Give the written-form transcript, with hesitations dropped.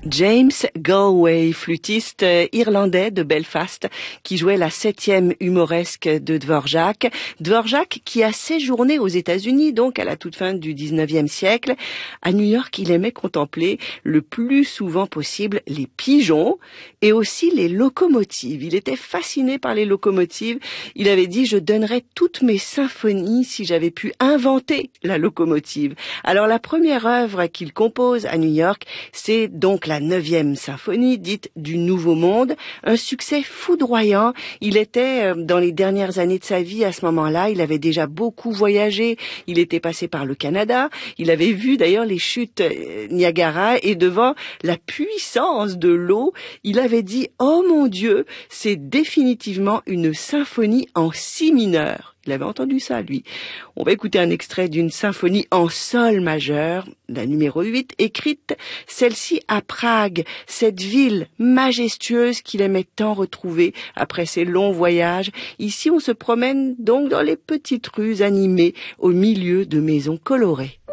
James Galway, flûtiste irlandais de Belfast, qui jouait la 7e humoresque de Dvorak. Dvorak qui a séjourné aux États-Unis, donc à la toute fin du 19e siècle. À New York, il aimait contempler le plus souvent possible les pigeons et aussi les locomotives. Il était fasciné par les locomotives. Il avait dit « Je donnerais toutes mes symphonies si j'avais pu inventer la locomotive ». Alors la première œuvre qu'il compose à New York, c'est donc la 9e symphonie, dite du Nouveau Monde, un succès foudroyant. Il était dans les dernières années de sa vie à ce moment-là, il avait déjà beaucoup voyagé, il était passé par le Canada, il avait vu d'ailleurs les chutes Niagara et devant la puissance de l'eau, il avait dit « Oh mon Dieu, c'est définitivement une symphonie en si mineur ». Il avait entendu ça, lui. On va écouter un extrait d'une symphonie en sol majeur, la numéro 8, écrite, celle-ci à Prague, cette ville majestueuse qu'il aimait tant retrouver après ses longs voyages. Ici, on se promène donc dans les petites rues animées, au milieu de maisons colorées.